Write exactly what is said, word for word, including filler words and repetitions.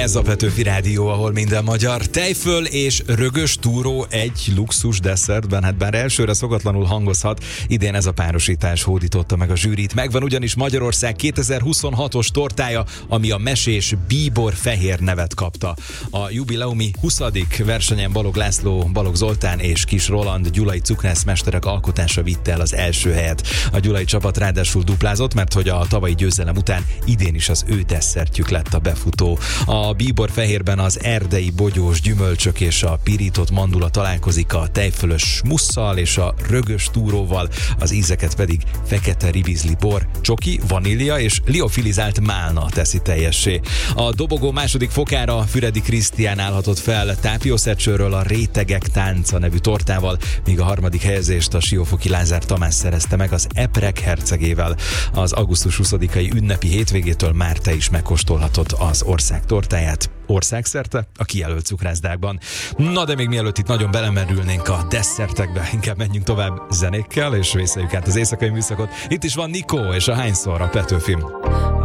Ez a Petőfi Rádió, ahol minden magyar. Tejföl és rögös túró egy luxus desszertben, hát bár elsőre szokatlanul hangozhat, idén ez a párosítás hódította meg a zsűrit. Megvan ugyanis Magyarország kétezer-huszonhatos tortája, ami a mesés bíbor fehér nevet kapta. A jubileumi huszadik versenyen Balog László, Balog Zoltán és Kis Roland gyulai cukrászmesterek alkotása vitte el az első helyet. A gyulai csapat ráadásul duplázott, mert hogy a tavalyi győzelem után idén is az ő desszertjük lett a befutó. A bíbor fehérben az erdei bogyós gyümölcsök és a pirított mandula találkozik a tejfölös musszal és a rögös túróval, az ízeket pedig fekete ribizli bor, csoki, vanília és liofilizált málna teszi teljessé. A dobogó második fokára Füredi Krisztián állhatott fel tápiószecsőről a Rétegek tánca nevű tortával, míg a harmadik helyezést a Siófoki Lázár Tamás szerezte meg az Eprek hercegével. Az augusztus huszadikai ünnepi hétvégétől már te is megkóstolhatod az ország tortáját országszerte a kijelölt cukrászdákban. Na de még mielőtt itt nagyon belemerülnénk a desszertekbe, inkább menjünk tovább zenékkel, és vészeljük át az éjszakai műszakot. Itt is van Nikó és a Hányszor a Petőfim.